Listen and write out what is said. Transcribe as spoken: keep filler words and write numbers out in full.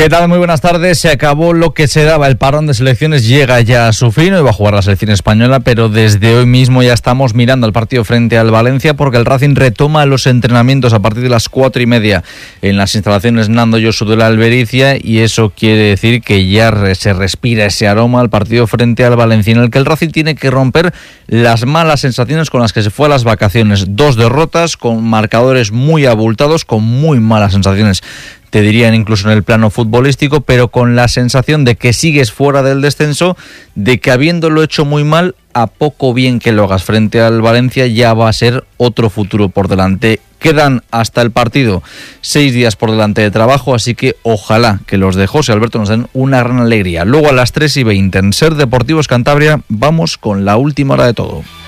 ¿Qué tal? Muy buenas tardes. Se acabó lo que se daba. El parón de selecciones llega ya a su fin. Hoy va a jugar la selección española, pero desde hoy mismo ya estamos mirando el partido frente al Valencia, porque el Racing retoma los entrenamientos a partir de las cuatro y media en las instalaciones Nando Josu de la Albericia, y eso quiere decir que ya se respira ese aroma al partido frente al Valencia, en el que el Racing tiene que romper las malas sensaciones con las que se fue a las vacaciones. Dos derrotas con marcadores muy abultados, con muy malas sensaciones, te dirían incluso en el plano futbolístico, pero con la sensación de que sigues fuera del descenso, de que habiéndolo hecho muy mal, a poco bien que lo hagas frente al Valencia, ya va a ser otro futuro por delante. Quedan hasta el partido seis días por delante de trabajo, así que ojalá que los de José Alberto nos den una gran alegría. Luego a las tres y veinte en Ser Deportivos Cantabria vamos con la última hora de todo.